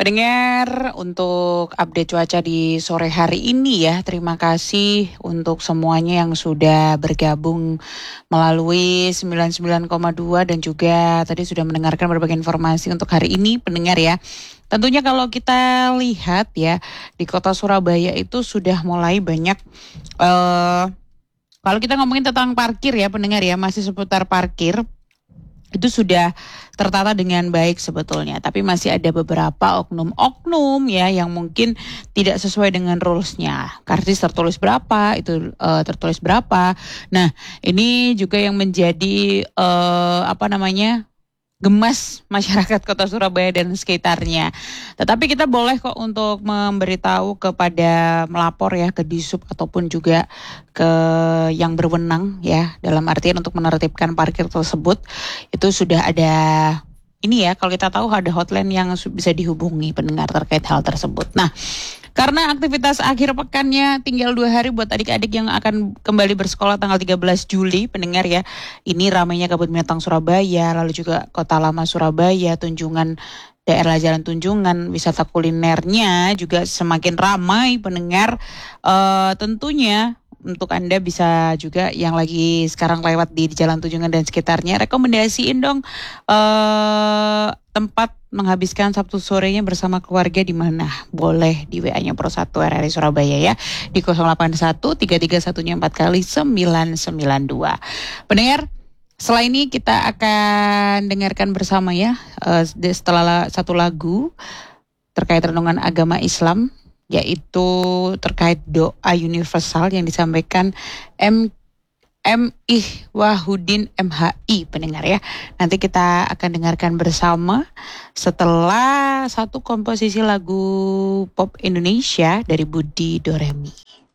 Pendengar, untuk update cuaca di sore hari ini ya, terima kasih untuk semuanya yang sudah bergabung melalui 99,2 dan juga tadi sudah mendengarkan berbagai informasi untuk hari ini pendengar ya. Tentunya kalau kita lihat ya, di kota Surabaya itu sudah mulai banyak kalau kita ngomongin tentang parkir ya pendengar ya, masih seputar parkir itu sudah tertata dengan baik sebetulnya, tapi masih ada beberapa oknum-oknum ya yang mungkin tidak sesuai dengan rules-nya. Karcis tertulis berapa, itu tertulis berapa. Nah, ini juga yang menjadi gemas masyarakat Kota Surabaya dan sekitarnya. Tetapi kita boleh kok untuk memberitahu kepada melapor ya ke Disub ataupun juga ke yang berwenang ya, dalam artian untuk menertibkan parkir tersebut. Itu sudah ada ini ya, kalau kita tahu ada hotline yang bisa dihubungi pendengar terkait hal tersebut. Nah, karena aktivitas akhir pekannya tinggal 2 hari buat adik-adik yang akan kembali bersekolah tanggal 13 Juli, pendengar ya. Ini ramainya Kebun Binatang Surabaya, lalu juga Kota Lama Surabaya, Tunjungan, daerah Jalan Tunjungan, wisata kulinernya juga semakin ramai pendengar. Tentunya untuk Anda bisa juga yang lagi sekarang lewat di Jalan Tunjungan dan sekitarnya, rekomendasiin dong tempat menghabiskan Sabtu sorenya bersama keluarga di mana? Boleh di WA-nya Pro 1 RRI Surabaya ya, di 081 331-nya 4 kali 992. Pendengar, setelah ini kita akan dengarkan bersama ya, setelah satu lagu terkait renungan agama Islam, yaitu terkait doa universal yang disampaikan Ihwahuddin MHI pendengar ya. Nanti kita akan dengarkan bersama setelah satu komposisi lagu pop Indonesia dari Budi Doremi.